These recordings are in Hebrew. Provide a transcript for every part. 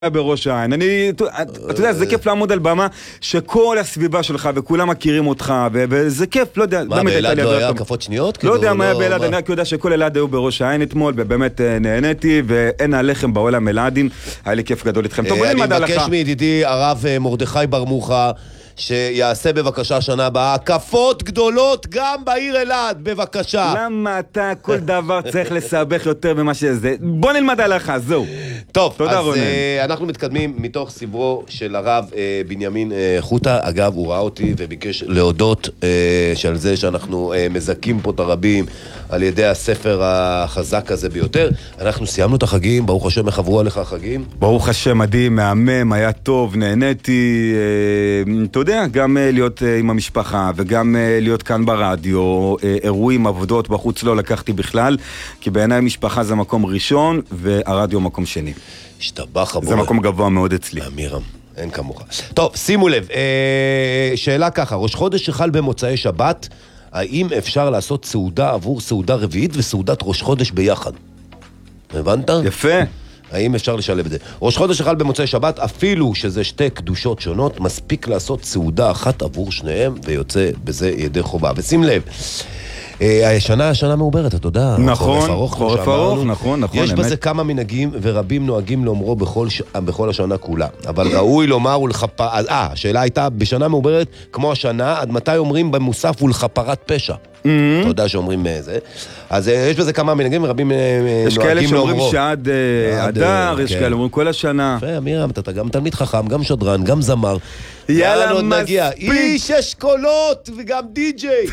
בראש העין. אתה יודע, זה כיף לעמוד על במה שכל הסביבה שלך וכולם מכירים אותך, וזה כיף, לא יודע. מה, באלעד לא היה הקפות שניות? לא יודע מה היה באלעד, אני רק יודע שכל אלעד היו בראש העין אתמול, ובאמת נהניתי, ואין עליכם בעולם אלעדים, היה לי כיף גדול איתכם. טוב, אני מבקש מידידי הרב מרדכי ברמוחה, שיעשה בבקשה שנה הבאה הקפות גדולות גם בעיר אלעד, בבקשה. למה אתה כל דבר צריך לסבך יותר ממה שזה? בוא נלמד עליך, זהו. טוב, אז אנחנו מתקדמים מתוך סברו של הרב בנימין חוטה. אגב, הוא ראה אותי וביקש להודות שעל זה שאנחנו מזכים פה את הרבים על ידי הספר החזק הזה ביותר. אנחנו סיימנו את החגים, ברוך השם, מחברו עליך החגים. ברוך השם, מדהים, מהמם, היה טוב, נהניתי, אתה יודע, גם להיות עם המשפחה וגם להיות כאן ברדיו, אירועים, עבודות בחוץ לא לקחתי בכלל, כי בעיניי משפחה זה מקום ראשון והרדיו מקום שני. השתבח הבורא. זה מקום גבוה מאוד אצלי. אמירם, אין כמוך. טוב, שימו לב, שאלה ככה, ראש חודש שחל במוצאי שבת, האם אפשר לעשות סעודה עבור סעודה רביעית וסעודת ראש חודש ביחד? הבנת? יפה. האם אפשר לשלב את זה? ראש חודש שחל במוצאי שבת, אפילו שזה שתי קדושות שונות, מספיק לעשות סעודה אחת עבור שניהם, ויוצא בזה ידי חובה. ושים לב, השנה מעוברת, אתה יודע. נכון, חורף ארוך, נכון. יש בזה כמה מנהגים, ורבים נוהגים לאומרו בכל השנה כולה. אבל ראוי לומר ולכפר... השאלה הייתה, בשנה מעוברת, כמו השנה, עד מתי אומרים במוסף ולכפרת פשע? אתה יודע שאומרים זה. אז יש בזה כמה מנהגים, ורבים נוהגים לאומרו. יש כאלה שאומרים שעד אדר, יש כאלה אומרים כל השנה. יפה, אמירם, אתה גם תלמיד חכם, גם שדרן, גם זמר. יאללה, מספיק. איש אשכולות וגם די-ג'יי.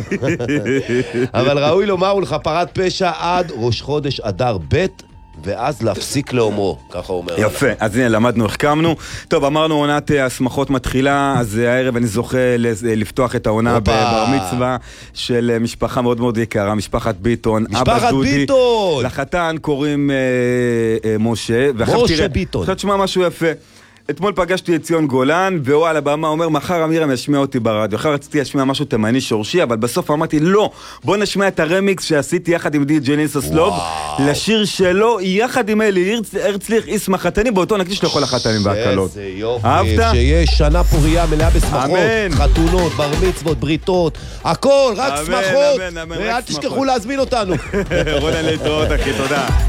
אבל ראוי לומר ולכפרת פשע עד ראש חודש אדר ב' ואז להפסיק לאומרו, ככה הוא אומר. יפה, אז הנה, למדנו, החכמנו. טוב, אמרנו, עונת הסמכות מתחילה, אז הערב אני זוכה לפתוח את העונה בבר מצווה של משפחה מאוד מאוד יקרה, משפחת ביטון. משפחת ביטון! לחתן קוראים משה. משה ביטון. עכשיו תשמע משהו יפה. אתמול פגשתי את ציון גולן, והוא על הבמה אומר, מחר אמירם ישמיע אותי ברדיו. אחר רציתי להשמיע משהו תימני שורשי, אבל בסוף אמרתי, לא, בוא נשמיע את הרמיקס שעשיתי יחד עם די.ג'יי ניסוסלוב, לשיר שלו, יחד עם אלי הרצליך ישמח חתנים, באותו נקדיש לכל החתנים והקלות. איזה יופי, שיש שנה פוריה מלאה בשמחות, חתונות, בר מצוות, בריתות, הכל, רק שמחות, ואל תשכחו להזמין אותנו. רונן להתראות, אחי, תודה.